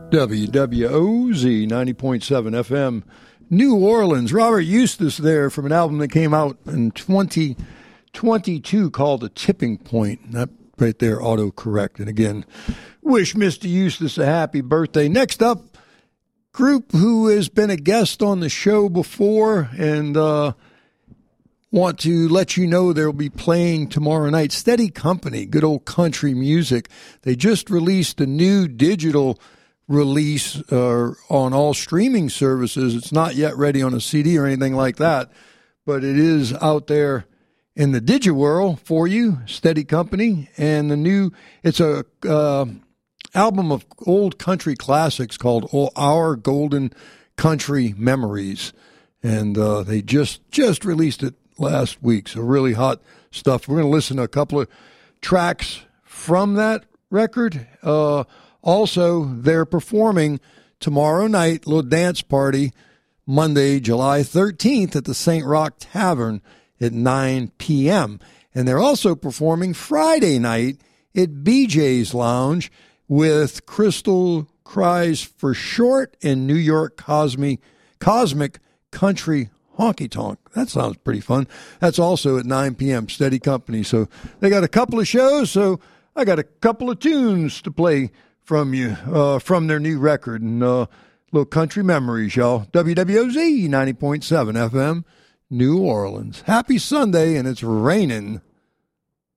WWOZ 90.7 FM, New Orleans. Robert Eustace there from an album that came out in 2022 called A Tipping Point. That right there, autocorrect. And again, wish Mr. Eustace a happy birthday. Next up, group who has been a guest on the show before and want to let you know they'll be playing tomorrow night. Steady Company, good old country music. They just released a new digital release on all streaming services. It's not yet ready on a CD or anything like that, but it is out there in the DigiWorld for you, Steady Company. And it's a album of old country classics called Our Golden Country Memories. And they just released it last week, so really hot stuff. We're going to listen to a couple of tracks from that record. Also, they're performing tomorrow night, little dance party, Monday, July 13th at the St. Roch Tavern at 9 p.m. And they're also performing Friday night at BJ's Lounge with Crystal Cries for Short and New York Cosmic Country Honky Tonk. That sounds pretty fun. That's also at 9 p.m., Steady Company. So they got a couple of shows, so I got a couple of tunes to play from you, from their new record, and little country memories, y'all. WWOZ 90.7 FM, New Orleans. Happy Sunday, and it's raining.